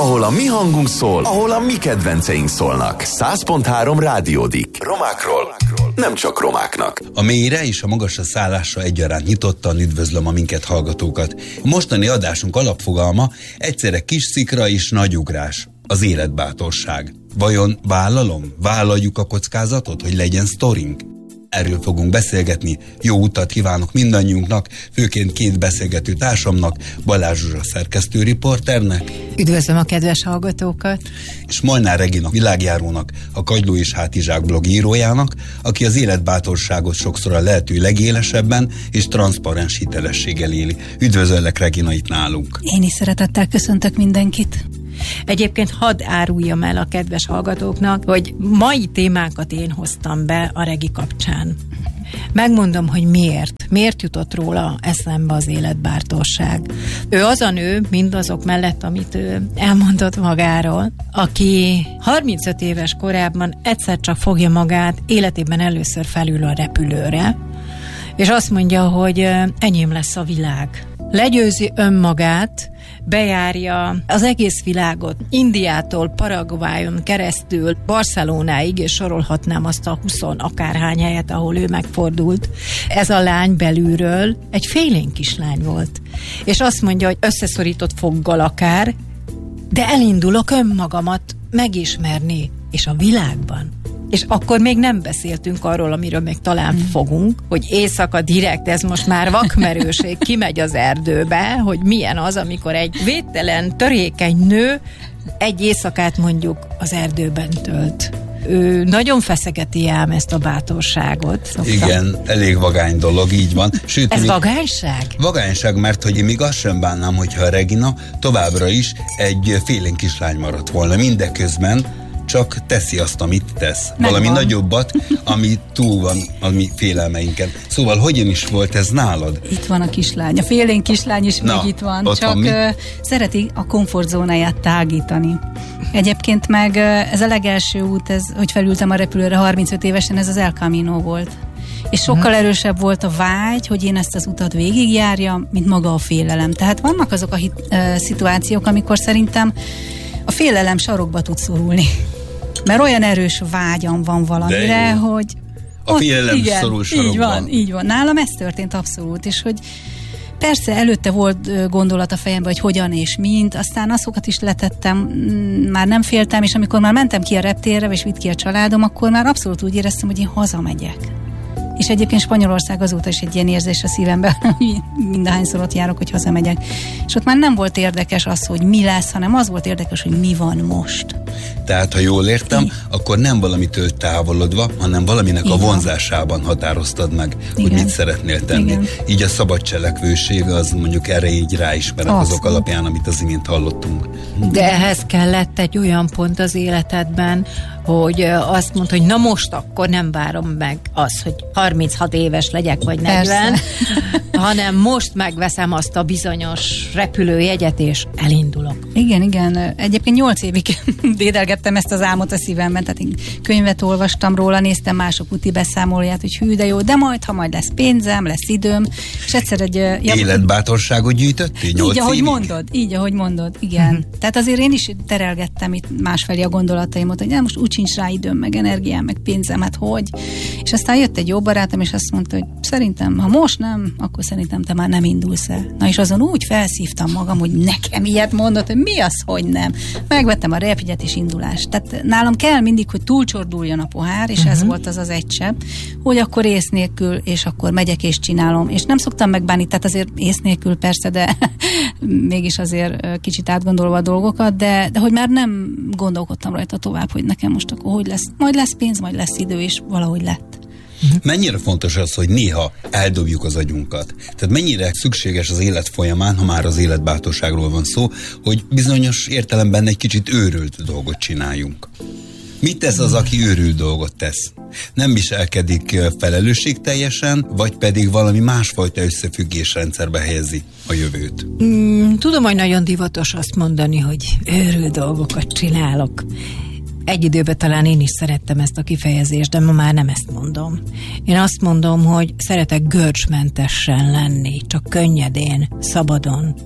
ahol a mi hangunk szól, ahol a mi kedvenceink szólnak. 100.3 Rádiódik. Romákról, nem csak romáknak. A mélyre és a magasra szállásra egyaránt nyitottan üdvözlöm a minket hallgatókat. A mostani adásunk alapfogalma egyszerre kis szikra és nagy ugrás. Az életbátorság. Vajon vállaljuk a kockázatot, hogy legyen sztorink? Erről fogunk beszélgetni. Jó utat kívánok mindannyiunknak, főként két beszélgető társamnak, Balázs Zsuzsa szerkesztőriporternek. Üdvözlöm a kedves hallgatókat! És Molnár Regina világjárónak, a Kagyló és Hátizsák blog írójának, aki az életbátorságot sokszor a lehető legélesebben és transzparens hitelességgel éli. Üdvözöllek, Regina, itt nálunk! Én is szeretettel köszöntök mindenkit! Egyébként hadd áruljam el a kedves hallgatóknak, hogy mai témákat én hoztam be a Regi kapcsán. Megmondom, hogy miért. Miért jutott róla eszembe az életbátorság. Ő az a nő, mindazok mellett, amit ő elmondott magáról, aki 35 éves korában egyszer csak fogja magát, életében először felül a repülőre, és azt mondja, hogy enyém lesz a világ. Legyőzi önmagát, bejárja az egész világot, Indiától Paraguayon keresztül Barcelonáig, és sorolhatnám azt a 20 akárhány helyet, ahol ő megfordult. Ez a lány belülről egy félénk kislány volt. És azt mondja, hogy összeszorított foggal akár, de elindulok önmagamat megismerni, és a világban. És akkor még nem beszéltünk arról, amiről még talán fogunk, hogy éjszaka direkt, ez most már vakmerőség, kimegy az erdőbe, hogy milyen az, amikor egy védtelen, törékeny nő egy éjszakát mondjuk az erdőben tölt. Ő nagyon feszegeti ám ezt a bátorságot. Szoktam. Igen, elég vagány dolog, így van. Sőt, ez vagányság? Vagányság, mert hogy én még azt sem bánnám, hogyha a Regina továbbra is egy félénk kislány maradt volna. Mindeközben csak teszi azt, amit tesz. Valami nagyobbat, ami túl van a mi félelmeinken. Szóval hogyan is volt ez nálad? Itt van a kislány. A félénk kislány is még itt van. Csak szereti a komfortzónáját tágítani. Egyébként meg ez a legelső út, ez, hogy felültem a repülőre 35 évesen, ez az El Camino volt. És sokkal erősebb volt a vágy, hogy én ezt az utat végigjárjam, mint maga a félelem. Tehát vannak azok a szituációk, amikor szerintem a félelem sarokba tud szorulni. Mert olyan erős vágyam van valamire, hogy... A félelem szorul sarokban. Így van. Nálam ez történt abszolút, és hogy persze előtte volt gondolat a fejemben, hogy hogyan és mint, aztán azokat is letettem, már nem féltem, és amikor már mentem ki a reptérre, és vitt ki a családom, akkor már abszolút úgy éreztem, hogy én hazamegyek. És egyébként Spanyolország azóta is egy ilyen érzés a szívemben, mindahányszor ott járok, hogy hazamegyek. És ott már nem volt érdekes az, hogy mi lesz, hanem az volt érdekes, hogy mi van most. Tehát, ha jól értem, akkor nem valamitől távolodva, hanem valaminek a vonzásában határoztad meg, hogy mit szeretnél tenni. Igen. Így a szabad cselekvőség, az mondjuk erre így ráismerek azok alapján, amit az imént hallottunk. De ehhez kellett egy olyan pont az életedben, hogy azt mondta, hogy na most akkor nem várom meg az, hogy 36 éves legyek, vagy 40, hanem most megveszem azt a bizonyos repülőjegyet, és elindulok. Igen. Egyébként 8 évig dédelgettem ezt az álmot a szívemben, tehát én könyvet olvastam róla, néztem mások úti beszámolóját, hogy hű, de jó, de majd, ha majd lesz pénzem, lesz időm, és egyszer egy... Életbátorságot gyűjtöttél 8 évig? Így, ahogy mondod, igen. Tehát azért én is terelgettem itt másfelé a gondolataimat, hogy most úgy sincs rá időm, meg energiám, meg pénzem, hát hogy? És aztán jött egy jó barátom, és azt mondta, hogy szerintem, ha most nem, akkor szerintem te már nem indulsz el. Na és azon úgy felszívtam magam, hogy nekem ilyet mondott, hogy mi az, hogy nem. Megvettem a repjegyet és indulást. Tehát nálam kell mindig, hogy túlcsorduljon a pohár, és ez volt az egy csepp, hogy akkor ész nélkül, és akkor megyek és csinálom. És nem szoktam megbánni, tehát azért ész nélkül persze, de mégis azért kicsit átgondolva a dolgokat, de hogy már nem gondolkodtam rajta tovább, hogy nekem most akkor hogy lesz. Majd lesz pénz, majd lesz idő, és valahogy lett. Mennyire fontos az, hogy néha eldobjuk az agyunkat? Tehát mennyire szükséges az élet folyamán, ha már az életbátorságról van szó, hogy bizonyos értelemben egy kicsit őrült dolgot csináljunk? Mit tesz az, aki őrült dolgot tesz? Nem viselkedik felelősségteljesen, vagy pedig valami másfajta összefüggésrendszerbe helyezi a jövőt? Tudom, hogy nagyon divatos azt mondani, hogy őrült dolgokat csinálok. Egy időben talán én is szerettem ezt a kifejezést, de ma már nem ezt mondom. Én azt mondom, hogy szeretek görcsmentesen lenni, csak könnyedén, szabadon.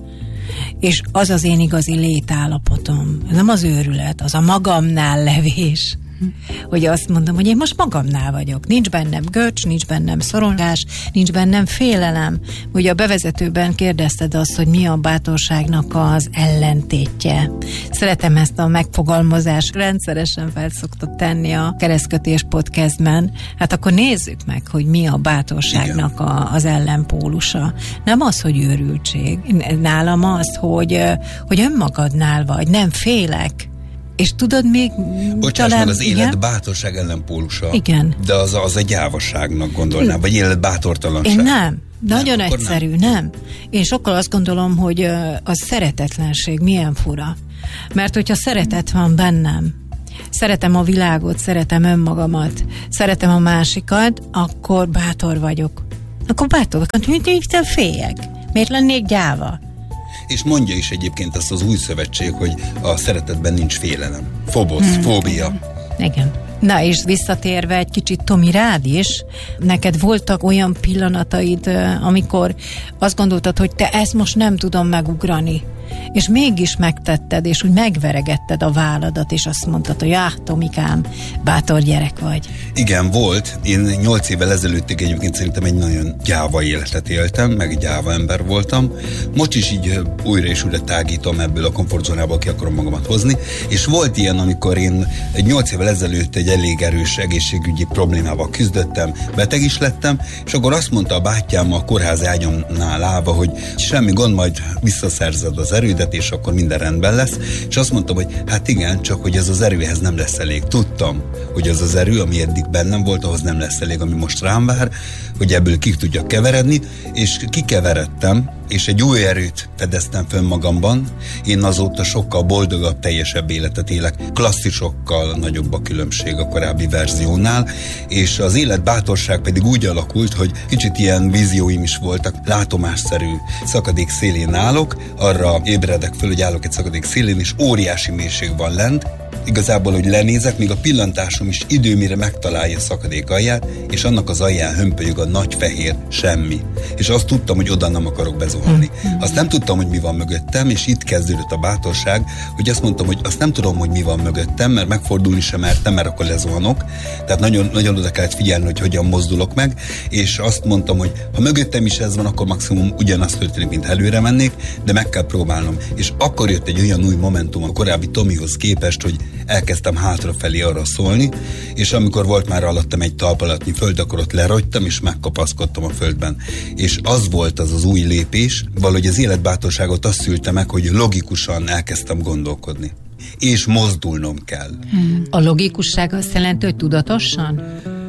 és az az én igazi létállapotom. Ez nem az őrület, az a magamnál levés. Hogy azt mondom, hogy én most magamnál vagyok. Nincs bennem görcs, nincs bennem szorongás, nincs bennem félelem. Ugye a bevezetőben kérdezted azt, hogy mi a bátorságnak az ellentétje. Szeretem ezt a megfogalmazást, rendszeresen fel szoktak tenni a Keresztkötés podcastben. Hát akkor nézzük meg, hogy mi a bátorságnak az ellenpólusa. Nem az, hogy őrültség. Nálam az, hogy önmagadnál vagy, nem félek. És tudod még... Bocsáss meg, az élet bátorság ellenpólusa. Igen. De az egy gyávaságnak gondolnám, vagy élet bátortalanság. Én nem. Nagyon egyszerű, nem. Én sokkal azt gondolom, hogy a szeretetlenség milyen fura. Mert hogyha szeretet van bennem, szeretem a világot, szeretem önmagamat, szeretem a másikat, akkor bátor vagyok. Akkor bátor vagyok. Miért féljek? Miért lennék gyáva? És mondja is egyébként azt az új szövetség, hogy a szeretetben nincs félelem. Fobosz, fóbia. Igen. Na és visszatérve egy kicsit Tomi rád is, neked voltak olyan pillanataid, amikor azt gondoltad, hogy te ezt most nem tudom megugrani, és mégis megtetted, és úgy megveregetted a válladat, és azt mondtad, hogy Tomikám, bátor gyerek vagy. Igen, volt. Én 8 évvel ezelőttig egyébként szerintem egy nagyon gyáva életet éltem, meg gyáva ember voltam. Most is így újra és újra tágítom ebből a komfortzónából, ki akarom magamat hozni, és volt ilyen, amikor én 8 évvel ezelőtt egy elég erős egészségügyi problémával küzdöttem, beteg is lettem, és akkor azt mondta a bátyám a kórház ágyamnál állva, hogy semmi gond, majd visszaszerzed az erődet, és akkor minden rendben lesz. És azt mondtam, hogy hát igen, csak hogy ez az erőhez nem lesz elég. Tudtam, hogy ez az erő, ami eddig bennem volt, ahhoz nem lesz elég, ami most rám vár, hogy ebből ki tudjak keveredni, és kikeveredtem, és egy új erőt fedeztem fönn magamban. Én azóta sokkal boldogabb, teljesebb életet élek. Klasszisokkal nagyobb a különbség a korábbi verziónál, és az élet bátorság pedig úgy alakult, hogy kicsit ilyen vízióim is voltak. Látomásszerű szakadék szélén állok, arra ébredek föl, hogy állok egy szakadék szélén, és óriási mélység van lent. Igazából, hogy lenézek, még a pillantásom is időmire megtalálja a szakadék alját, és annak az alján hömpölyög a nagy fehér semmi. És azt tudtam, hogy oda nem akarok bezuhanni. Azt nem tudtam, hogy mi van mögöttem, és itt kezdődött a bátorság, hogy azt mondtam, hogy azt nem tudom, hogy mi van mögöttem, mert megfordulni sem mertem, mert akkor lezuhanok. Tehát nagyon, nagyon oda kellett figyelni, hogy hogyan mozdulok meg, és azt mondtam, hogy ha mögöttem is ez van, akkor maximum ugyanazt történik, mint előre mennék, de meg kell próbálnom. És akkor jött egy olyan új momentum a korábbi Tomihoz képest, hogy elkezdtem hátrafelé arra szólni, és amikor volt már alattam egy talpalatnyi föld, akkor ott lerogytam, és megkapaszkodtam a földben. És az volt az új lépés, valahogy az életbátorságot azt szülte meg, hogy logikusan elkezdtem gondolkodni. És mozdulnom kell. A logikusság azt jelenti, hogy tudatosan?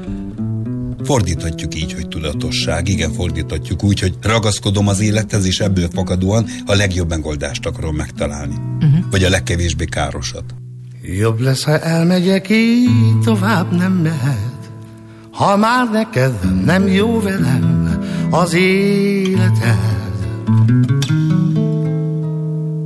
Fordíthatjuk így, hogy tudatosság. Igen, fordíthatjuk úgy, hogy ragaszkodom az élethez, és ebből fakadóan a legjobb megoldást akarom megtalálni. Vagy a legkevésbé károsat. Jobb lesz, ha elmegyek, így tovább nem mehet. Ha már neked nem jó velem az életed.